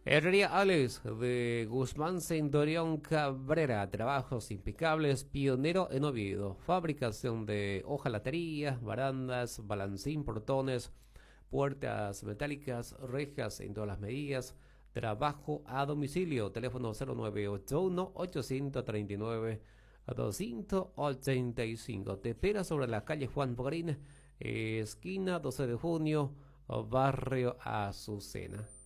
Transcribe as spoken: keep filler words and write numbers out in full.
Herrería Alex de Guzmán Centurión Cabrera, trabajos impecables, pionero en Oviedo, fabricación de hojalatería, barandas, balancín, portones, puertas metálicas, rejas en todas las medidas, trabajo a domicilio, teléfono cero nueve ocho uno, ocho tres nueve, dos ocho cinco. Te espera sobre la calle Juan Pogarín, esquina doce de junio, barrio Azucena.